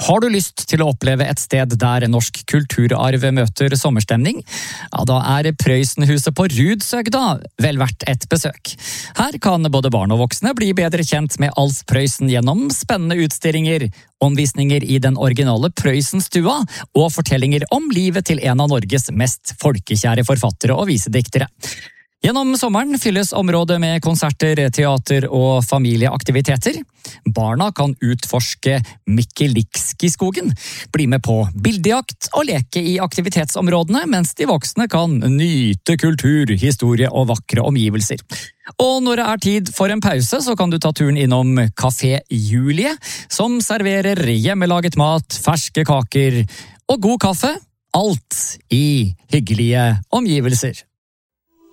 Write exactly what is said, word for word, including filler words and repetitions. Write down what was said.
Har du lyst til å oppleve et sted der norsk kulturarv møter sommerstemning? Ja, da er Prøysenhuset på Rudsøgda vel verdt et besøk. Her kan både barn og voksne bli bedre kjent med Alf Prøysen gjennom spennende utstillinger, omvisninger i den originale Prøysenstua og fortellinger om livet til en av Norges mest folkekjære forfattere og visediktere. Gjennom sommeren fylles området med konserter, teater og familieaktiviteter. Barna kan utforske Mikkelikski-skogen, bli med på bildejakt og leke i aktivitetsområdene, mens de voksne kan nyte kultur, historie og vakre omgivelser. Og når det er tid for en pause, så kan du ta turen innom Café Julie, som serverer hjemmelaget mat, ferske kaker og god kaffe. Alt i hyggelige omgivelser.